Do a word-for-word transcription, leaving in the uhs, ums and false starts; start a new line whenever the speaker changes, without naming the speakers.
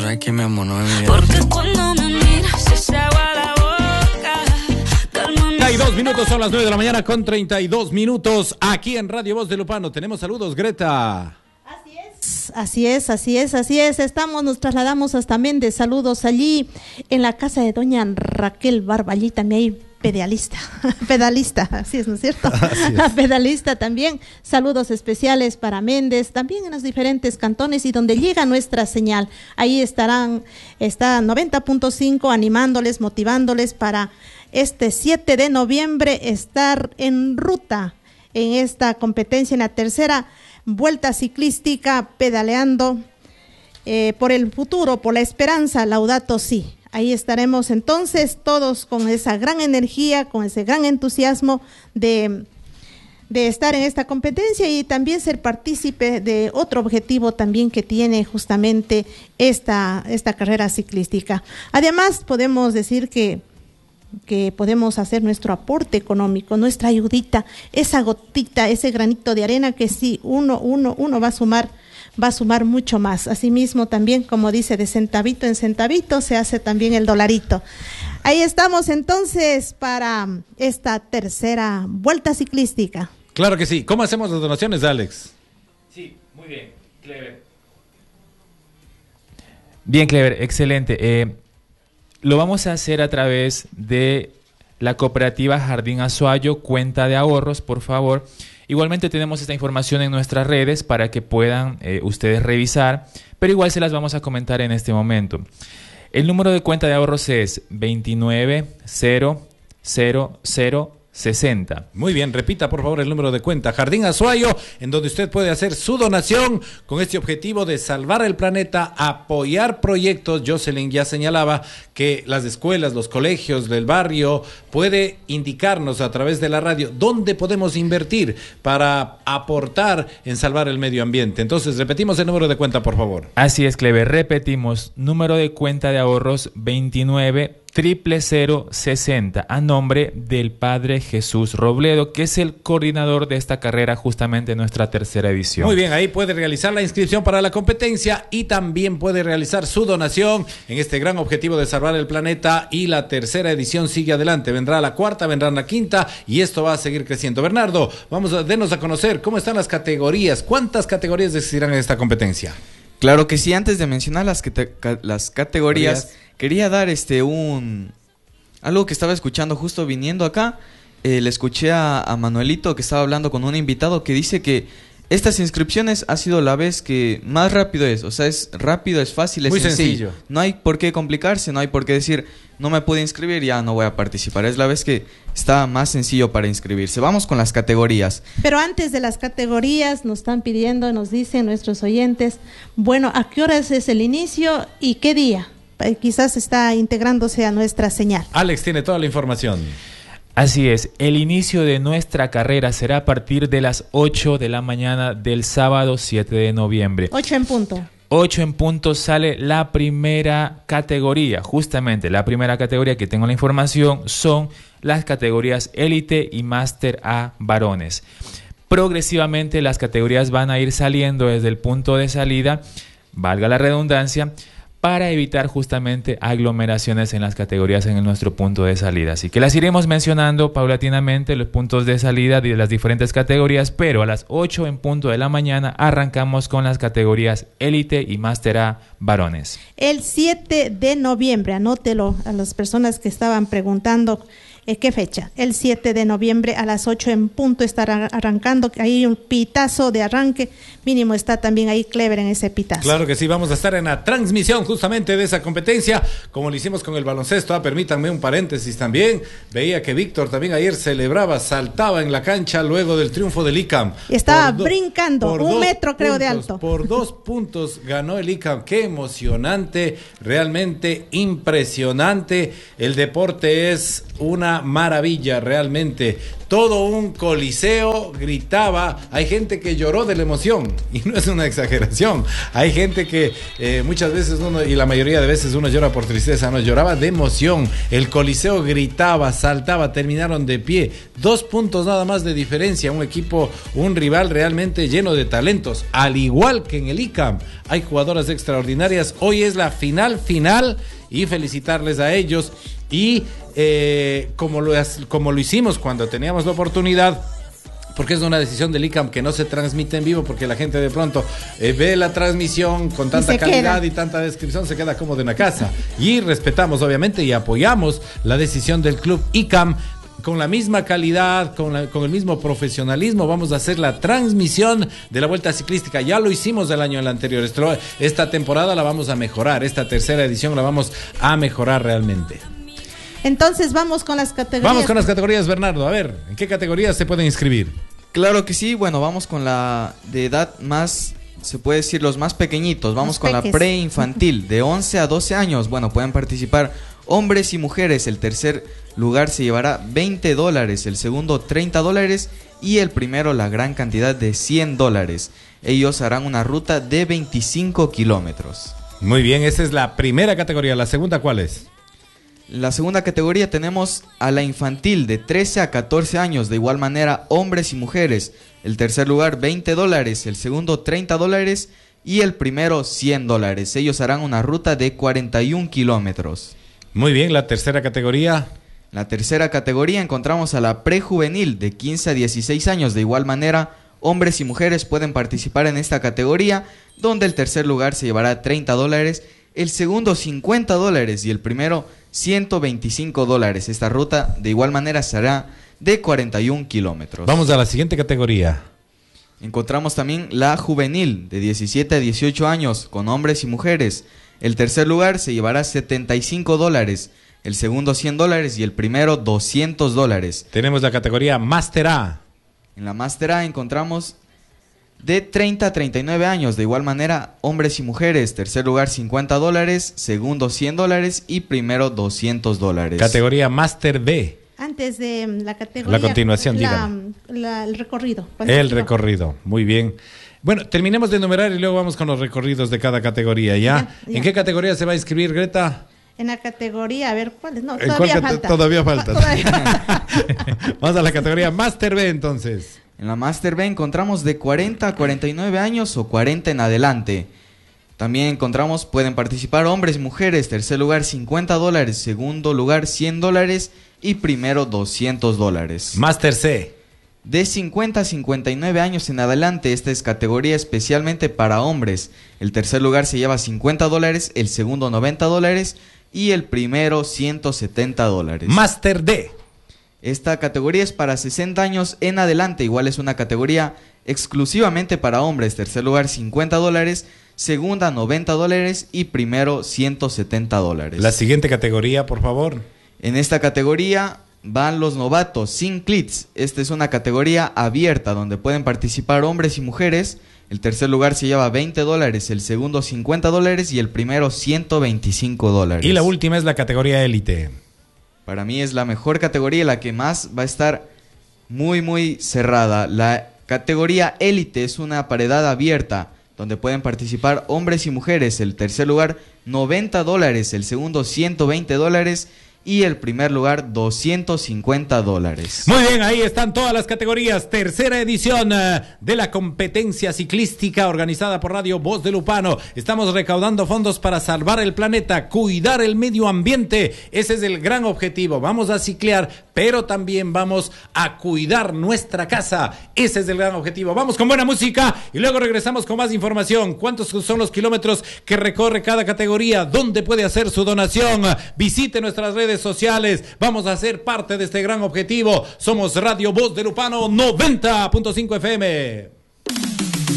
sabes que mi amor no me mira.
Porque cuando me miras se agua la boca.
treinta y dos minutos, son las nueve de la mañana con treinta y dos minutos. Aquí en Radio Voz de Lupano tenemos saludos, Greta.
Así es, así es, así es. Estamos, nos trasladamos hasta Méndez. Saludos allí en la casa de doña Raquel Barba. Allí también hay pedalista, pedalista, así es, ¿no es cierto? Es. Pedalista también. Saludos especiales para Méndez, también en los diferentes cantones y donde llega nuestra señal. Ahí estarán, está noventa punto cinco animándoles, motivándoles para este siete de noviembre estar en ruta en esta competencia, en la tercera vuelta ciclística, pedaleando eh, por el futuro, por la esperanza, Laudato Si. Ahí estaremos entonces todos con esa gran energía, con ese gran entusiasmo de, de estar en esta competencia y también ser partícipe de otro objetivo también que tiene justamente esta, esta carrera ciclística. Además, podemos decir que que podemos hacer nuestro aporte económico, nuestra ayudita, esa gotita, ese granito de arena que sí, uno, uno, uno va a sumar, va a sumar mucho más. Asimismo también, como dice, de centavito en centavito se hace también el dolarito. Ahí estamos entonces para esta tercera vuelta ciclística.
Claro que sí. ¿Cómo hacemos las donaciones, Alex?
Sí, muy bien, Clever. Bien, Clever, excelente. Eh, Lo vamos a hacer a través de la cooperativa Jardín Azuayo, cuenta de ahorros, por favor. Igualmente tenemos esta información en nuestras redes para que puedan eh, ustedes revisar, pero igual se las vamos a comentar en este momento. El número de cuenta de ahorros es veintinueve cero cero cero sesenta.
Muy bien, repita por favor el número de cuenta Jardín Azuayo, en donde usted puede hacer su donación con este objetivo de salvar el planeta, apoyar proyectos. Jocelyn ya señalaba que las escuelas, los colegios del barrio puede indicarnos a través de la radio dónde podemos invertir para aportar en salvar el medio ambiente. Entonces, repetimos el número de cuenta, por favor.
Así es, Clever, repetimos, número de cuenta de ahorros veintinueve triple cero sesenta, a nombre del Padre Jesús Robledo, que es el coordinador de esta carrera, justamente nuestra tercera edición.
Muy bien, ahí puede realizar la inscripción para la competencia y también puede realizar su donación en este gran objetivo de salvar el planeta, y la tercera edición sigue adelante. Vendrá la cuarta, vendrá la quinta y esto va a seguir creciendo. Bernardo, vamos a denos a conocer cómo están las categorías. ¿Cuántas categorías existirán en esta competencia?
Claro que sí. Antes de mencionar las, ca las categorías, quería dar este un algo que estaba escuchando justo viniendo acá. Eh, le escuché a, a Manuelito que estaba hablando con un invitado que dice que estas inscripciones ha sido la vez que más rápido es. O sea, es rápido, es fácil, es
muy
sencillo.
sencillo.
No hay por qué complicarse, no hay por qué decir no me pude inscribir, ya no voy a participar. Es la vez que está más sencillo para inscribirse. Vamos con las categorías.
Pero antes de las categorías nos están pidiendo, nos dicen nuestros oyentes, bueno, ¿a qué horas es el inicio y qué día? Eh, quizás está integrándose a nuestra señal.
Alex tiene toda la información.
Así es, el inicio de nuestra carrera será a partir de las ocho de la mañana del sábado siete de noviembre.
ocho en punto.
ocho en punto sale la primera categoría. Justamente la primera categoría que tengo la información son las categorías élite y máster A varones. Progresivamente las categorías van a ir saliendo desde el punto de salida, valga la redundancia, para evitar justamente aglomeraciones en las categorías en nuestro punto de salida. Así que las iremos mencionando paulatinamente, los puntos de salida de las diferentes categorías, pero a las ocho en punto de la mañana arrancamos con las categorías élite y máster A varones.
El siete de noviembre, anótelo a las personas que estaban preguntando eh, qué fecha. El siete de noviembre a las ocho en punto estará arrancando, ahí un pitazo de arranque, mínimo está también ahí Clever en ese pitazo.
Claro que sí, vamos a estar en la transmisión justamente de esa competencia, como lo hicimos con el baloncesto. Ah, permítanme un paréntesis también, veía que Víctor también ayer celebraba, saltaba en la cancha luego del triunfo del I C A M.
Estaba brincando, un metro creo de alto.
Por dos puntos ganó el I C A M, qué emocionante, realmente impresionante. El deporte es una una maravilla realmente. Todo un coliseo gritaba. Hay gente que lloró de la emoción y no es una exageración. Hay gente que eh, muchas veces uno, y la mayoría de veces uno llora por tristeza, no, lloraba de emoción. El coliseo gritaba, saltaba, terminaron de pie. Dos puntos nada más de diferencia. Un equipo, un rival realmente lleno de talentos. Al igual que en el I C A M, hay jugadoras extraordinarias. Hoy es la final final y felicitarles a ellos. Y eh, como, lo, como lo hicimos cuando teníamos la oportunidad, porque es una decisión del I C A M que no se transmite en vivo, porque la gente de pronto eh, ve la transmisión con tanta calidad queda. y tanta descripción, se queda como de una casa. Y respetamos obviamente y apoyamos la decisión del club I C A M. Con la misma calidad, con, la, con el mismo profesionalismo, vamos a hacer la transmisión de la Vuelta Ciclística. Ya lo hicimos el año anterior. Esto, esta temporada la vamos a mejorar. Esta tercera edición la vamos a mejorar realmente.
Entonces vamos con las categorías.
Vamos con las categorías, Bernardo. A ver, ¿en qué categorías se pueden inscribir?
Claro que sí. Bueno, vamos con la de edad más, se puede decir los más pequeñitos. Vamos
Los
con
peques.
la preinfantil de once a doce años. Bueno, pueden participar hombres y mujeres. El tercer lugar se llevará veinte dólares, el segundo treinta dólares y el primero la gran cantidad de cien dólares. Ellos harán una ruta de veinticinco kilómetros.
Muy bien, esa es la primera categoría. ¿La segunda cuál es?
La segunda categoría tenemos a la infantil de trece a catorce años, de igual manera hombres y mujeres. El tercer lugar veinte dólares, el segundo treinta dólares y el primero cien dólares. Ellos harán una ruta de cuarenta y un kilómetros.
Muy bien, la tercera categoría.
La tercera categoría encontramos a la prejuvenil de quince a dieciséis años. De igual manera, hombres y mujeres pueden participar en esta categoría, donde el tercer lugar se llevará treinta dólares, el segundo cincuenta dólares y el primero ciento veinticinco dólares. Esta ruta de igual manera será de cuarenta y un kilómetros.
Vamos a la siguiente categoría.
Encontramos también la juvenil de diecisiete a dieciocho años con hombres y mujeres. El tercer lugar se llevará setenta y cinco dólares, el segundo cien dólares y el primero doscientos dólares.
Tenemos la categoría Master A.
En la Master A encontramos de treinta a treinta y nueve años, de igual manera hombres y mujeres. Tercer lugar cincuenta dólares, segundo cien dólares y primero doscientos dólares.
Categoría Master B.
Antes de mm, la categoría.
La continuación,
la,
dígame.
la- el recorrido.
El recorrido, muy bien. Bueno, terminemos de enumerar y luego vamos con los recorridos de cada categoría, ¿ya?
Ya, ya.
¿En qué categoría se va a inscribir, Greta?
En la categoría, a ver, ¿cuál es? No,
¿En
todavía
cuál cate-
falta.
todavía falta?
Todavía.
Vamos a la categoría Master B entonces.
En la Master B encontramos de cuarenta a cuarenta y nueve años o cuarenta en adelante. También encontramos, pueden participar hombres y mujeres. Tercer lugar cincuenta dólares, segundo lugar cien dólares y primero doscientos dólares.
Master C.
De cincuenta a cincuenta y nueve años en adelante, esta es categoría especialmente para hombres. El tercer lugar se lleva cincuenta dólares, el segundo noventa dólares y el primero ciento setenta dólares.
Master D.
Esta categoría es para sesenta años en adelante, igual es una categoría exclusivamente para hombres. Tercer lugar cincuenta dólares, segunda noventa dólares y primero ciento setenta dólares.
La siguiente categoría, por favor.
En esta categoría van los novatos sin clits. Esta es una categoría abierta donde pueden participar hombres y mujeres. El tercer lugar se lleva veinte dólares, el segundo cincuenta dólares y el primero ciento veinticinco dólares.
Y la última es la categoría élite.
Para mí es la mejor categoría, la que más va a estar muy muy cerrada. La categoría élite es una paredad abierta donde pueden participar hombres y mujeres. El tercer lugar noventa dólares, el segundo ciento veinte dólares y el primer lugar doscientos cincuenta dólares.
Muy bien, ahí están todas las categorías. Tercera edición eh, de la competencia ciclística organizada por Radio Voz de Lupano. Estamos recaudando fondos para salvar el planeta, cuidar el medio ambiente. Ese es el gran objetivo. Vamos a ciclear, pero también vamos a cuidar nuestra casa. Ese es el gran objetivo. Vamos con buena música y luego regresamos con más información. ¿Cuántos son los kilómetros que recorre cada categoría? ¿Dónde puede hacer su donación? Visite nuestras redes sociales. Vamos a ser parte de este gran objetivo. Somos Radio Voz de Lupano noventa punto cinco F M.